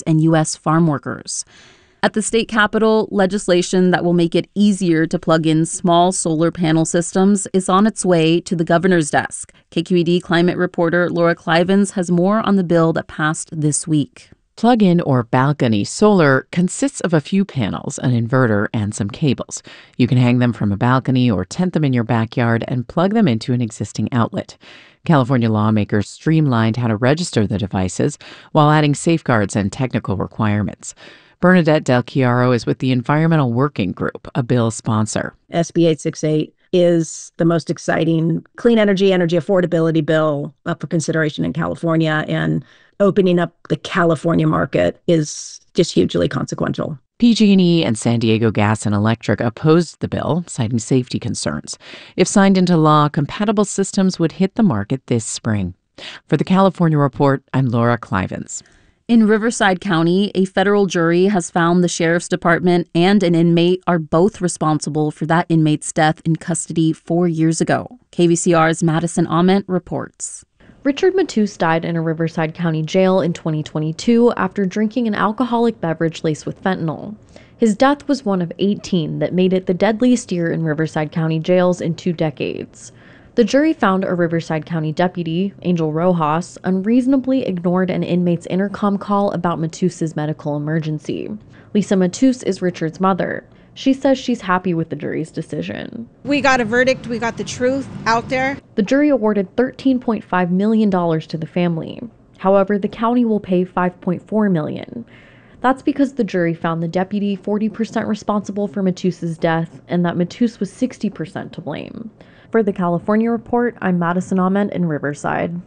and U.S. farm workers. At the state capitol, legislation that will make it easier to plug in small solar panel systems is on its way to the governor's desk. KQED climate reporter Laura Clivens has more on the bill that passed this week. Plug-in or balcony solar consists of a few panels, an inverter, and some cables. You can hang them from a balcony or tent them in your backyard and plug them into an existing outlet. California lawmakers streamlined how to register the devices while adding safeguards and technical requirements. Bernadette Del Chiaro is with the Environmental Working Group, a bill sponsor. SB 868 is the most exciting clean energy affordability bill up for consideration in California, and opening up the California market is just hugely consequential. PG&E and San Diego Gas and Electric opposed the bill, citing safety concerns. If signed into law, compatible systems would hit the market this spring. For the California Report, I'm Laura Clivens. In Riverside County, a federal jury has found the sheriff's department and an inmate are both responsible for that inmate's death in custody 4 years ago. KVCR's Madison Ament reports. Richard Matus died in a Riverside County jail in 2022 after drinking an alcoholic beverage laced with fentanyl. His death was one of 18 that made it the deadliest year in Riverside County jails in 2 decades. The jury found a Riverside County deputy, Angel Rojas, unreasonably ignored an inmate's intercom call about Matus's medical emergency. Lisa Matus is Richard's mother. She says she's happy with the jury's decision. We got a verdict. We got the truth out there. The jury awarded $13.5 million to the family. However, the county will pay $5.4 million. That's because the jury found the deputy 40% responsible for Matus's death and that Matus was 60% to blame. For the California Report, I'm Madison Ament in Riverside.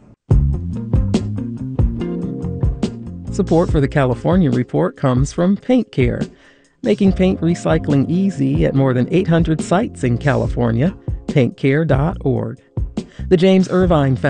Support for the California Report comes from Paint Care, making paint recycling easy at more than 800 sites in California. PaintCare.org. The James Irvine Foundation